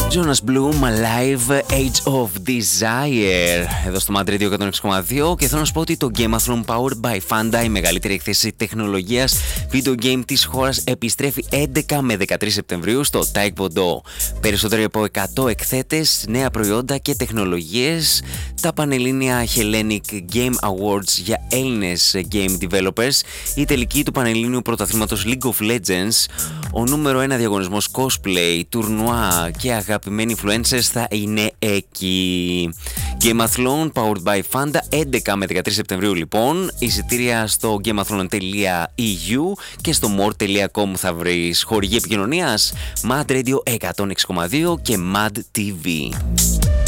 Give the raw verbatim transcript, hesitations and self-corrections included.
Jonas Bloom, Live Age of Desire, εδώ στο Mad Radio εκατόν έξι κόμμα δύο. Και θέλω να σου πω ότι το Gameathlon Powered by Fanda, η μεγαλύτερη εκθέση τεχνολογίας video game της χώρας, επιστρέφει έντεκα με δεκατρείς Σεπτεμβρίου στο Taekwondo. Περισσότεροι από εκατό εκθέτες, νέα προϊόντα και τεχνολογίες, τα Πανελλήνια Hellenic Game Awards για Έλληνες game developers, η τελική του Πανελλήνιου Πρωταθλήματος League of Legends, ο νούμερο ένα διαγωνισμός cosplay, τουρνουά και αγαπημένοι influencers θα είναι εκεί. Gameathlon Powered by Fanda, έντεκα με δεκατρείς Σεπτεμβρίου λοιπόν. Εισιτήρια στο gameathlon τελεία ι γιου και στο more τελεία com θα βρεις. Χορηγή επικοινωνίας Mad Radio εκατόν έξι κόμμα δύο και Mad τι βι.